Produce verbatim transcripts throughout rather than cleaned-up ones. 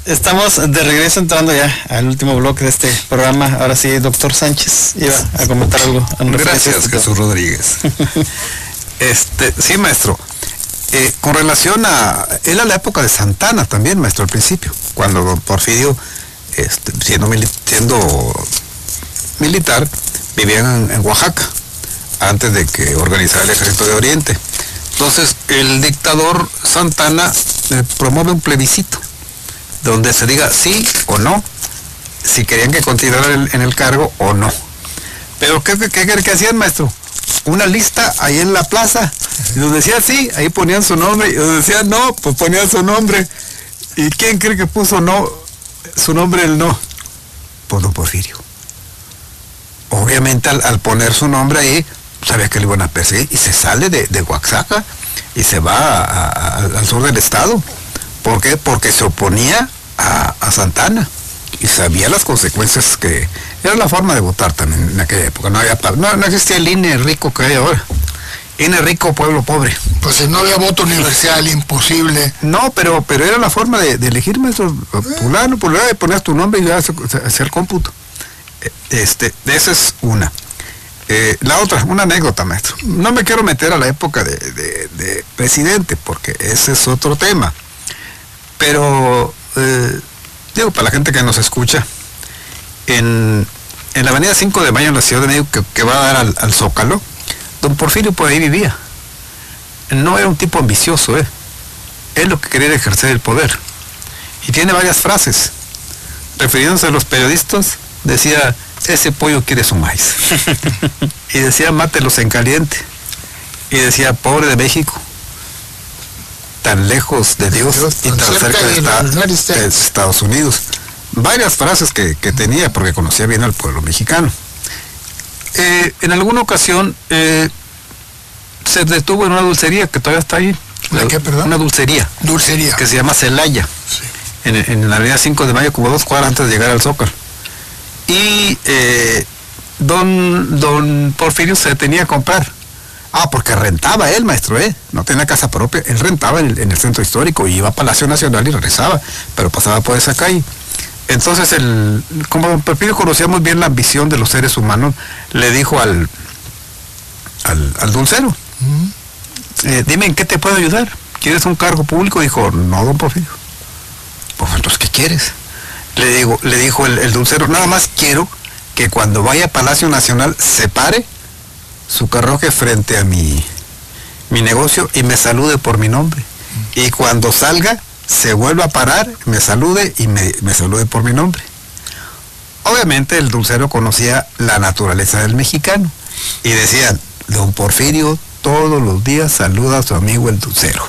Estamos de regreso entrando ya al último bloque de este programa. Ahora sí, doctor Sánchez iba a comentar algo. Gracias, Jesús Rodríguez. este, sí, maestro. Eh, con relación a... Era la época de Santana también, maestro, al principio, cuando don Porfirio, este, siendo, mili siendo militar, vivía en, en Oaxaca, antes de que organizara el Ejército de Oriente. Entonces, el dictador Santana eh, promueve un plebiscito, donde se diga sí o no, si querían que continuara en, en el cargo o no. Pero ¿qué, qué, qué, qué hacían, maestro? Una lista ahí en la plaza, y donde decía sí, ahí ponían su nombre, y donde decía no, pues ponían su nombre. ¿Y quién cree que puso no, su nombre el no? Pues don Porfirio. Obviamente al, al poner su nombre ahí, sabía que le iban a perseguir, y se sale de, de Oaxaca, y se va a, a, al sur del estado. ¿Por qué? Porque se oponía a, a Santana y sabía las consecuencias que... Era la forma de votar también en aquella época. No, había, no, no existía el I N E rico que hay ahora. I N E rico, pueblo pobre. Pues no había voto universal, imposible. No, pero pero era la forma de, de elegir, maestro. Fulano, fulano, ponías tu nombre y hacer, hacer cómputo. Este, esa es una. Eh, la otra, una anécdota, maestro. No me quiero meter a la época de, de, de presidente, porque ese es otro tema. Pero, eh, digo, para la gente que nos escucha, en, en la avenida cinco de mayo en la Ciudad de México, que, que va a dar al, al Zócalo, don Porfirio por ahí vivía. No era un tipo ambicioso, ¿eh? Él lo que quería era ejercer el poder. Y tiene varias frases. Refiriéndose a los periodistas, decía, ese pollo quiere su maíz. Y decía, mátelos en caliente. Y decía, pobre de México, tan lejos de Dios, Dios y tan cerca, cerca de, esta, de Estados Unidos. Varias frases que, que tenía, porque conocía bien al pueblo mexicano. Eh, en alguna ocasión eh, se detuvo en una dulcería que todavía está ahí. ¿La qué, perdón? Una dulcería. Dulcería. Que se llama Celaya. Sí. En, en la avenida cinco de mayo, como dos cuadras antes de llegar al Zócalo. Y eh, don, don Porfirio se detenía a comprar. Ah, porque rentaba él, maestro, ¿eh? No tenía casa propia. Él rentaba en el, en el centro histórico y iba a Palacio Nacional y regresaba, pero pasaba por esa calle. Entonces, el, como don Porfirio conocía muy bien la ambición de los seres humanos, le dijo al, al, al dulcero, uh-huh. eh, dime, ¿en qué te puedo ayudar? ¿Quieres un cargo público? Dijo, no, don Porfirio. Pues entonces, ¿qué quieres? Le, digo, le dijo el, el dulcero, nada más quiero que cuando vaya a Palacio Nacional se pare su carruaje frente a mi, mi negocio y me salude por mi nombre. Uh-huh. Y cuando salga, se vuelve a parar, me salude y me, me salude por mi nombre. Obviamente el dulcero conocía la naturaleza del mexicano y decían, don Porfirio todos los días saluda a su amigo el dulcero.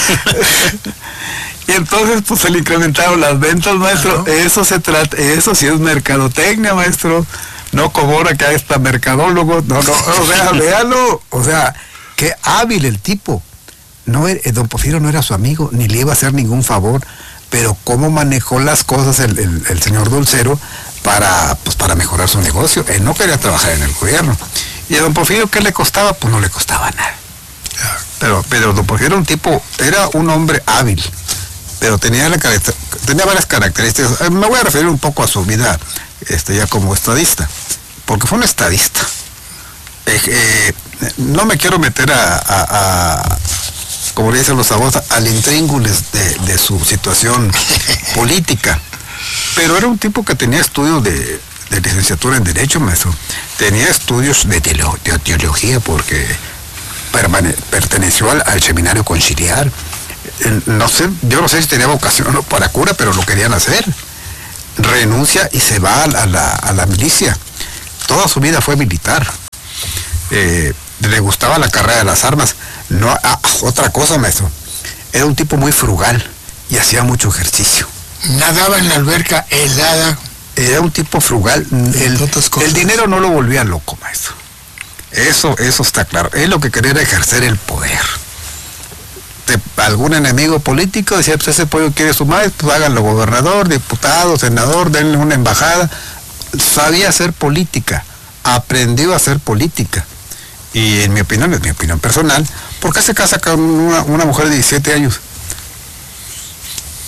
Y entonces pues se le incrementaron las ventas, maestro. Uh-huh. Eso se trata, eso sí es mercadotecnia, maestro. No como ahora que hay hasta mercadólogo, no, no, o sea, véalo, o sea, qué hábil el tipo. No, eh, don Porfirio no era su amigo, ni le iba a hacer ningún favor, pero cómo manejó las cosas el, el, el señor dulcero para, pues, para mejorar su negocio. Él no quería trabajar en el gobierno. Y a don Porfirio, ¿qué le costaba? Pues no le costaba nada. Pero, pero don Porfirio era un tipo, era un hombre hábil, pero tenía, la, tenía varias características. Me voy a referir un poco a su vida este, ya como estadista, porque fue un estadista. Eh, eh, no me quiero meter a... a, a como le dicen los abogados, al intríngulis de, de su situación política. Pero era un tipo que tenía estudios de, de licenciatura en Derecho, maestro. Tenía estudios de, teolo, de teología porque permane, perteneció al, al seminario conciliar. No sé, yo no sé si tenía vocación o no para cura, pero lo querían hacer. Renuncia y se va a la, a la, a la milicia. Toda su vida fue militar. Eh, le gustaba la carrera de las armas. No, ah, otra cosa, maestro, era un tipo muy frugal y hacía mucho ejercicio. Nadaba en la alberca helada. Era un tipo frugal. El, el dinero no lo volvía loco, maestro. Eso, eso está claro. Él lo que quería era ejercer el poder. De algún enemigo político decía, pues ese pollo quiere su madre, pues háganlo gobernador, diputado, senador, denle una embajada. Sabía hacer política, aprendió a hacer política. Y en mi opinión, es mi opinión personal, ¿por qué se casa con una, una mujer de diecisiete años?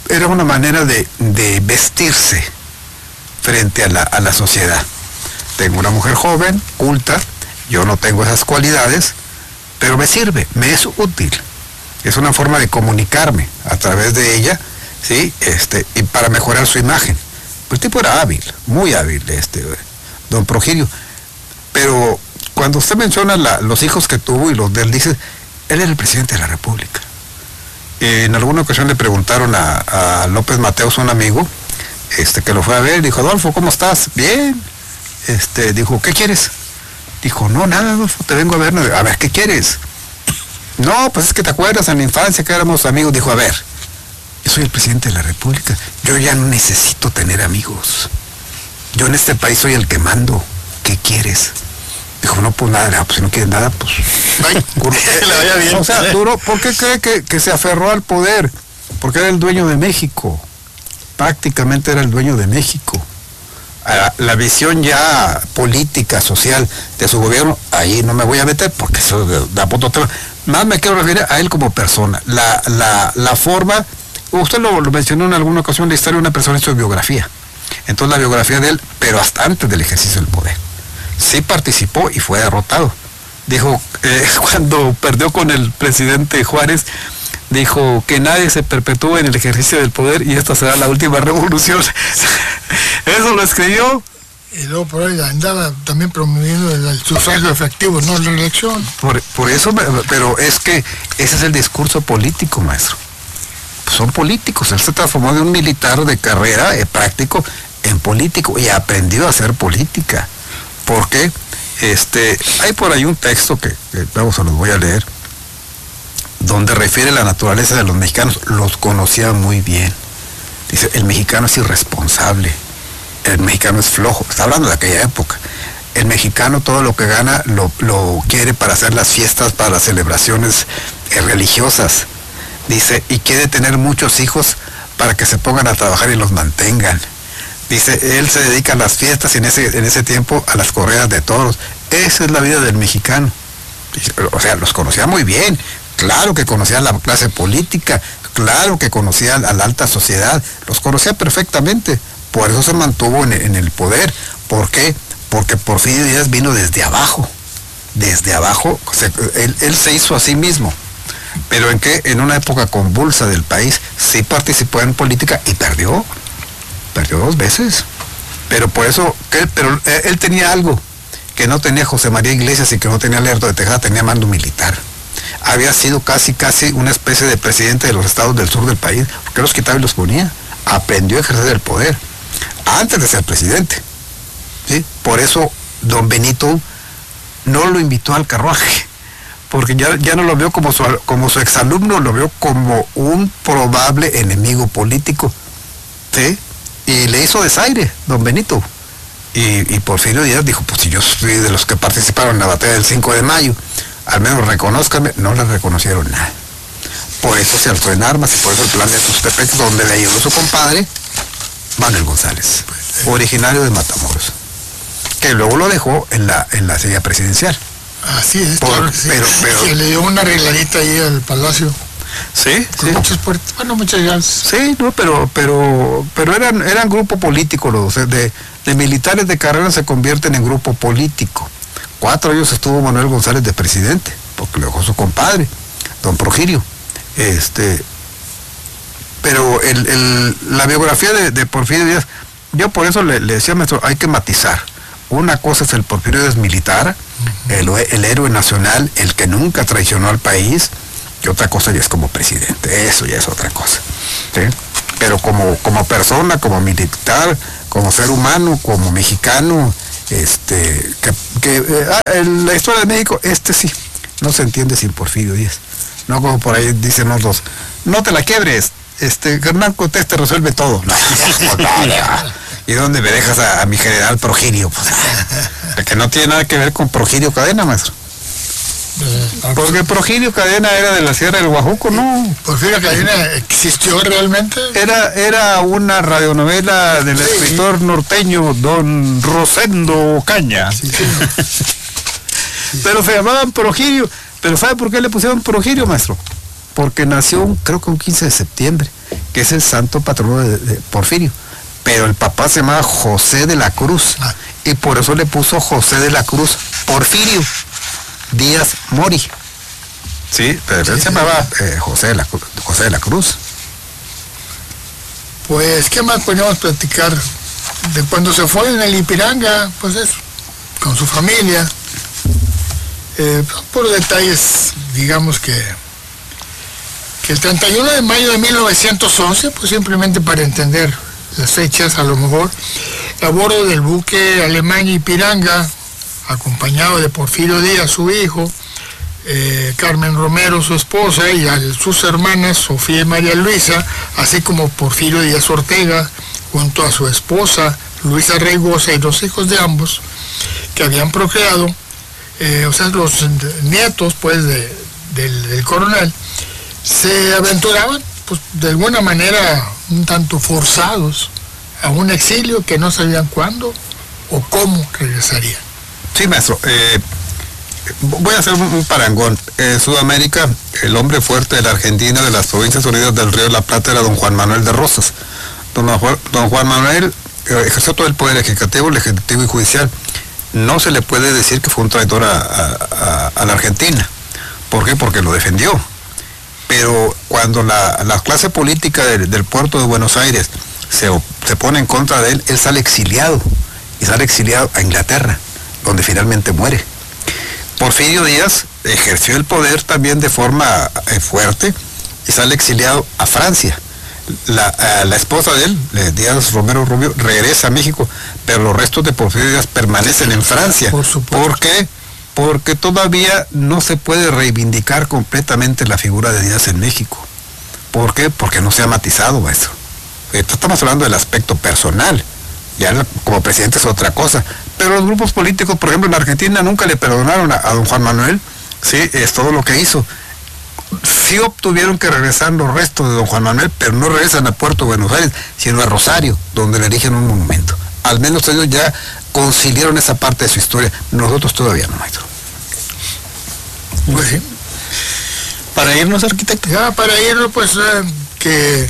era una manera de, de vestirse frente a la, a la sociedad. Tengo una mujer joven, culta, yo no tengo esas cualidades, pero me sirve, me es útil. Es una forma de comunicarme a través de ella, ¿sí? Este, y para mejorar su imagen. Pues el tipo era hábil, muy hábil, este, don Progirio. Pero cuando usted menciona la, los hijos que tuvo y los de él, dice, él era el presidente de la República. En alguna ocasión le preguntaron a, a López Mateos, un amigo, este, que lo fue a ver, dijo, Adolfo, ¿cómo estás? Bien. Este, dijo, ¿qué quieres? Dijo, no, nada, Adolfo, te vengo a ver. A ver, ¿qué quieres? No, pues es que te acuerdas en la infancia que éramos amigos. Dijo, a ver, yo soy el presidente de la República, yo ya no necesito tener amigos. Yo en este país soy el que mando. ¿Qué quieres? Dijo, no, pues nada, pues si no quieres nada, pues... Ay, que le vaya bien. O sea, duró, ¿por qué cree que, que se aferró al poder? Porque era el dueño de México. Prácticamente era el dueño de México. La, la visión ya política, social de su gobierno, ahí no me voy a meter porque eso da otro tema. Más me quiero referir a él como persona. La, la, la forma, usted lo, lo mencionó en alguna ocasión, la historia de una persona en su biografía. Entonces la biografía de él, pero hasta antes del ejercicio del poder. Sí participó y fue derrotado. Dijo, eh, cuando perdió con el presidente Juárez, dijo que nadie se perpetúe en el ejercicio del poder y esta será la última revolución. Eso lo escribió. Y luego por ahí andaba también promoviendo el, el sufragio efectivo, no la elección. Por, por eso, pero es que ese es el discurso político, maestro. Pues son políticos. Él se transformó de un militar de carrera eh, práctico en político y aprendió a hacer política. Porque este, hay por ahí un texto que, que vamos, se los voy a leer, donde refiere la naturaleza de los mexicanos. Los conocía muy bien. Dice, el mexicano es irresponsable, el mexicano es flojo. Está hablando de aquella época. El mexicano todo lo que gana lo, lo quiere para hacer las fiestas, para las celebraciones eh, religiosas. Dice, y quiere tener muchos hijos para que se pongan a trabajar y los mantengan. Dice, él se dedica a las fiestas y en ese, en ese tiempo a las correas de toros. Esa es la vida del mexicano. Dice, o sea, los conocía muy bien. Claro que conocía a la clase política, claro que conocía a la alta sociedad, los conocía perfectamente. Por eso se mantuvo en, en el poder. ¿Por qué? Porque Porfirio Díaz vino desde abajo. Desde abajo, se, él, él se hizo a sí mismo. Pero en qué, en una época convulsa del país, sí participó en política y perdió. Perdió dos veces. Pero por eso, él, pero él tenía algo que no tenía José María Iglesias y que no tenía Lerdo de Tejada, tenía mando militar. Había sido casi, casi una especie de presidente de los estados del sur del país, porque los quitaba y los ponía. Aprendió a ejercer el poder, antes de ser presidente. ¿Sí? Por eso, don Benito no lo invitó al carruaje, porque ya, ya no lo vio como su, como su exalumno, lo vio como un probable enemigo político. ¿Sí? Y le hizo desaire, don Benito. Y, y Porfirio Díaz dijo, pues si yo soy de los que participaron en la batalla del cinco de mayo, al menos reconózcanme. No le reconocieron nada. Por eso se alzó en armas y por eso el plan de Tustepec, donde le ayudó su compadre, Manuel González, originario de Matamoros, que luego lo dejó en la, en la silla presidencial. Así es, Por, claro que sí. pero, pero, Se le dio una arregladita ahí al palacio. Sí, Con sí. muchas puertas, bueno, muchas llaves. Sí, no, pero, pero, pero eran, eran grupo político, los de, de militares de carrera se convierten en grupo político. Cuatro años estuvo Manuel González de presidente, porque lo dejó su compadre, don Progirio. Este, pero el, el, la biografía de, de Porfirio Díaz, yo por eso le, le decía, maestro, hay que matizar. Una cosa es el Porfirio Díaz militar, uh-huh. el, el héroe nacional, el que nunca traicionó al país, y otra cosa ya es como presidente, eso ya es otra cosa. ¿Sí? Pero como, como persona, como militar, como ser humano, como mexicano, este, que, que eh, en la historia de México, este sí, no se entiende sin Porfirio Díaz. No como por ahí dicen los dos, no te la quiebres, este, Hernán Cortés te resuelve todo. No, ¿y dónde me dejas a, a mi general Progirio? Pues, que no tiene nada que ver con Progirio Cadena, maestro. Porque Progirio Cadena era de la Sierra del Guajuco, ¿no? ¿Porfirio Cadena existió realmente? Era, era una radionovela del sí, escritor norteño don Rosendo Caña. Sí, sí. Pero se llamaban Progirio. ¿Pero sabe por qué le pusieron Progirio, maestro? porque nació, un, creo que un quince de septiembre, que es el santo patrono de, de Porfirio. Pero el papá se llamaba José de la Cruz, ah. y por eso le puso José de la Cruz Porfirio Díaz Mori. Sí, pero sí, él se llamaba eh, José, de la, José de la Cruz. Pues, ¿qué más podemos platicar? De cuando se fue en el Ipiranga, pues eso, con su familia. Eh, por detalles, digamos que, que el treinta y uno de mayo de mil novecientos once, pues simplemente para entender las fechas, a lo mejor, a bordo del buque alemán Ipiranga, acompañado de Porfirio Díaz, su hijo, eh, Carmen Romero, su esposa, y a sus hermanas, Sofía y María Luisa, así como Porfirio Díaz Ortega, junto a su esposa, Luisa Reigosa, y los hijos de ambos, que habían procreado, eh, o sea, los nietos, pues, de, del, del coronel, se aventuraban, pues, de alguna manera, un tanto forzados, a un exilio que no sabían cuándo o cómo regresarían. Sí, maestro. Eh, voy a hacer un, un parangón. En Sudamérica, el hombre fuerte de la Argentina, de las Provincias Unidas del Río de la Plata, era don Juan Manuel de Rosas. Don, don Juan Manuel eh, ejerció todo el poder ejecutivo, legislativo y judicial. No se le puede decir que fue un traidor a, a, a, a la Argentina. ¿Por qué? Porque lo defendió. Pero cuando la, la clase política del, del puerto de Buenos Aires se, se pone en contra de él, él sale exiliado. Y sale exiliado a Inglaterra, donde finalmente muere. Porfirio Díaz ejerció el poder también de forma eh, fuerte y sale exiliado a Francia. La, a la esposa de él, Díaz Romero Rubio, regresa a México, pero los restos de Porfirio Díaz permanecen en Francia. Por supuesto. ¿Por qué? Porque todavía no se puede reivindicar completamente la figura de Díaz en México. ¿Por qué? Porque no se ha matizado, maestro. Estamos hablando del aspecto personal. Ya como presidente es otra cosa. Pero los grupos políticos, por ejemplo, en Argentina nunca le perdonaron a, a don Juan Manuel, sí, es todo lo que hizo. Sí obtuvieron que regresar los restos de don Juan Manuel, pero no regresan a Puerto Buenos Aires, sino a Rosario, donde le erigen un monumento. Al menos ellos ya conciliaron esa parte de su historia. Nosotros todavía no, maestro. Pues sí. Para irnos, arquitecto. Ya, para irnos, pues, eh, que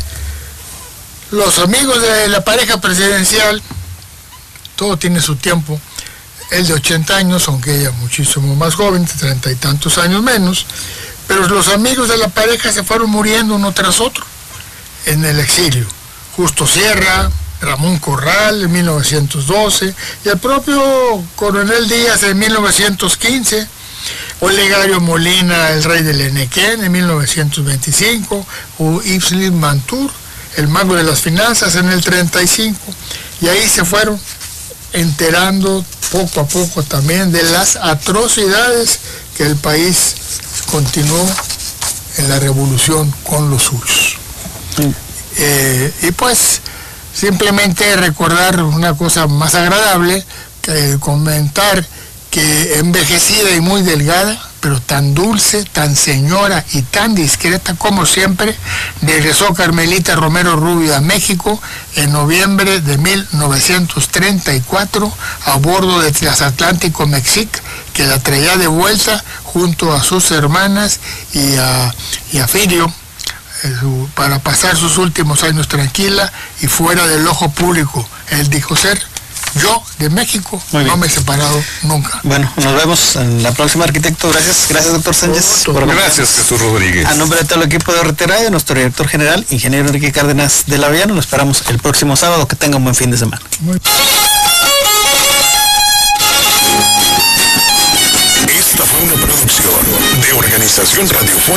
los amigos de la pareja presidencial, todo tiene su tiempo, él de ochenta años, aunque ella muchísimo más joven, de treinta y tantos años menos, pero los amigos de la pareja se fueron muriendo uno tras otro en el exilio. Justo Sierra, Ramón Corral en mil novecientos doce, y el propio coronel Díaz en mil novecientos quince, Olegario Molina, el rey del Enequén en mil novecientos veinticinco, o Ibslin Mantur, el mago de las finanzas en el treinta y cinco, y ahí se fueron enterando poco a poco también de las atrocidades que el país continuó en la revolución con los suyos. Sí. Eh, y pues simplemente recordar una cosa más agradable, que comentar que envejecida y muy delgada, pero tan dulce, tan señora y tan discreta como siempre, regresó Carmelita Romero Rubio a México en noviembre de mil novecientos treinta y cuatro a bordo de Transatlántico Mexic, que la traía de vuelta junto a sus hermanas y a, y a Firio, eh, su, para pasar sus últimos años tranquila y fuera del ojo público. Él dijo ser: yo de México no me he separado nunca. Bueno, nos vemos en la próxima, arquitecto. Gracias, gracias, doctor Sánchez. Por gracias, Jesús Rodríguez. A nombre de todo el equipo de R T Radio, nuestro director general, ingeniero Enrique Cárdenas de la Villano, lo esperamos el próximo sábado. Que tenga un buen fin de semana. Muy... Esta fue una producción de Organización Radiofónica.